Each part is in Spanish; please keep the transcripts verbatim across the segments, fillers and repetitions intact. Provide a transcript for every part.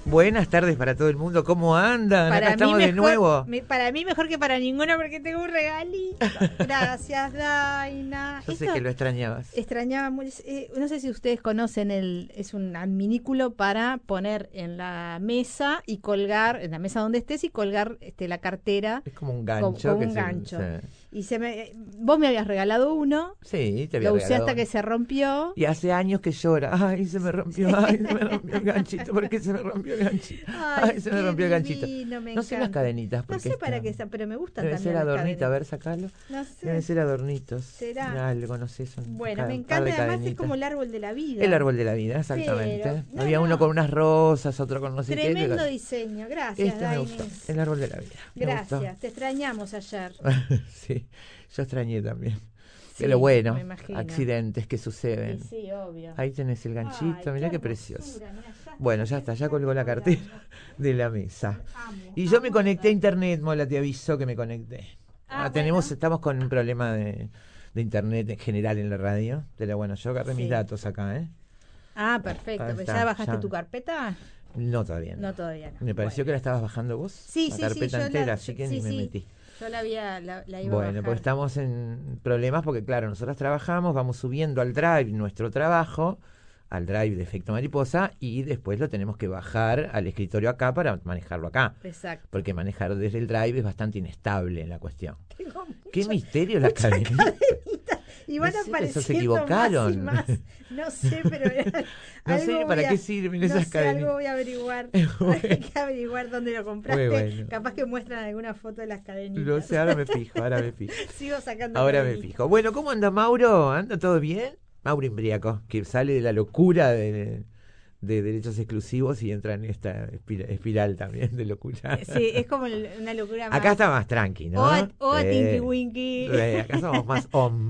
Buenas tardes para todo el mundo, ¿cómo andan? Para Acá estamos mí de mejor, nuevo. me, para mí mejor que para ninguno porque tengo un regalito. Gracias, Daina. Yo sé Esto que lo extrañabas. extrañaba muy, eh, no sé si ustedes conocen el, es un adminículo para poner en la mesa y colgar, en la mesa donde estés y colgar este, la cartera. Es como un Como, gancho. como que un se- gancho. se- Y se me, vos me habías regalado uno, Sí, te había lo usé regalado. hasta que se rompió. Y hace años que llora. Ay, se me rompió, ay, se me rompió el ganchito. ¿Por qué se me rompió el ganchito? Ay, se me qué rompió el ganchito. divino, me No sé las encanta. cadenitas. No porque sé para están- qué está, pero me gustan Deben también ser las adornitos, a cadenitas. ver, sacalo. No sé. Deben ser adornitos. ¿Será? Algo, no sé, son Bueno, cada- me un par encanta, de además es cadenitas. como el árbol de la vida. El árbol de la vida, exactamente. Pero, no, Había no. uno con unas rosas, otro con no sé qué. Tremendo pero- diseño, gracias, Este me Dainis. gustó, el árbol de la vida. Me gustó. Gracias, te extrañamos ayer. Sí, yo extrañé también. Sí, Pero bueno, me imagino. accidentes que suceden. Sí, sí, obvio. Ahí tenés el ganchito, Ay, mirá qué hermosura, precioso. mirá, ya Bueno, ya está, ya colgó la cartera de la mesa. Amo, Y yo amo me conecté a la- internet, Mola, te aviso que me conecté. Ah, Ah, tenemos, bueno. estamos con un problema de, de internet en general en la radio. Pero bueno, yo agarré mis Sí. datos acá, ¿eh? Ah, perfecto. Ahí ¿Ya está, bajaste ya. tu carpeta? No, todavía no. No, todavía no. Me pareció Bueno. que la estabas bajando vos. Sí, la sí, carpeta sí, yo la- entera, así que sí, ni me sí. metí. Yo la, había, la, la iba a Bueno, bajar. pues estamos en problemas porque, claro, nosotros trabajamos, vamos subiendo al drive nuestro trabajo, al drive de efecto mariposa, y después lo tenemos que bajar al escritorio acá para manejarlo acá. Exacto. Porque manejar desde el drive es bastante inestable la cuestión. Tengo Qué mucho- misterio la muchas cadena. cadenitas y van No sé, apareciendo se equivocaron. más y más. No sé, pero No algo sé voy para a- qué sirven no esas sé, cadenas. algo voy a averiguar. Bueno. Hay que averiguar dónde lo compraste. Muy bueno. Capaz que muestran alguna foto de las cadenitas. No sé, ahora me fijo, ahora me fijo. Sigo sacando Ahora me cadenitas. fijo. Bueno, ¿cómo anda Mauro? ¿Anda todo bien? Mauro Imbriaco, que sale de la locura de, de derechos exclusivos y entra en esta espira- espiral también de locura. Sí, es como el- una locura más. Acá está más tranqui, ¿no? O a, o a Eh, Tinky Winky. eh, acá somos más om.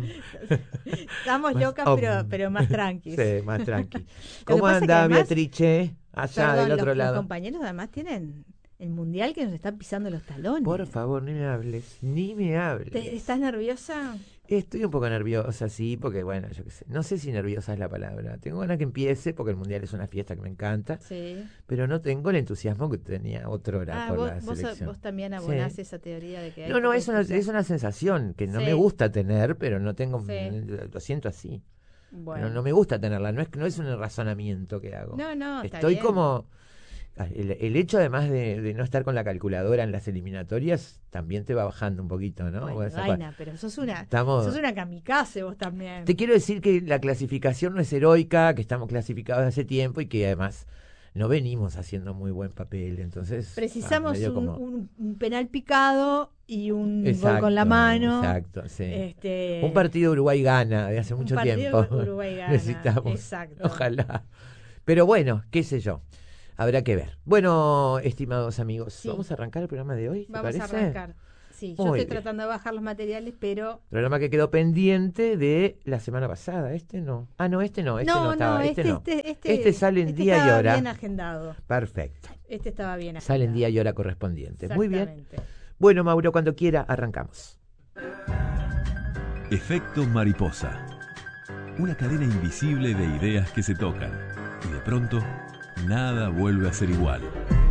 Estamos más locas, om. pero, pero más tranquilos. Sí, más tranqui. que ¿Cómo pasa es que anda además- Beatrice? Allá Perdón, del otro los, lado. los compañeros además tienen el mundial que nos está pisando los talones. Por favor, ni me hables, ni me hables. ¿Te- ¿Estás nerviosa? Estoy un poco nerviosa, sí, porque bueno, yo qué sé. No sé si nerviosa es la palabra. Tengo ganas que empiece, porque el Mundial es una fiesta que me encanta, Sí. pero no tengo el entusiasmo que tenía otra hora Ah, por vos, la vos, selección. vos también abonás Sí. esa teoría de que hay No, no, poco es una, entusiasmo. es una sensación que no Sí. me gusta tener, pero no tengo, Sí. lo siento así. Bueno. No, no me gusta tenerla, no es, no es un razonamiento que hago. No, no, está Estoy bien. como... El, el hecho además de, de no estar con la calculadora en las eliminatorias también te va bajando un poquito, ¿no? Bueno, Esa Daina, cua- pero sos una, Estamos- sos una kamikaze vos también. Te quiero decir que la clasificación no es heroica, que estamos clasificados hace tiempo y que además no venimos haciendo muy buen papel, entonces... ah, Precisamos medio un, como- un- un penal picado y un gol Exacto, con la mano. Exacto, sí. Este, Un partido Uruguay gana de hace un mucho partido tiempo. Uruguay gana, Necesitamos. exacto. Ojalá. Pero bueno, qué sé yo. Habrá que ver. Bueno, estimados amigos, Sí. vamos a arrancar el programa de hoy, ¿te Vamos a parece? arrancar. Sí, yo Muy estoy bien. tratando de bajar los materiales, pero Programa que quedó pendiente de la semana pasada. Este no. Ah, no, este no. Este no, no, estaba. no, este, este, no. este, este, Este sale en este día y estaba hora. bien agendado. Perfecto. Este estaba bien agendado. Sale en día y hora correspondiente. Muy bien. Exactamente. Bueno, Mauro, cuando quiera, arrancamos. Efecto mariposa. Una cadena invisible de ideas que se tocan y de pronto nada vuelve a ser igual.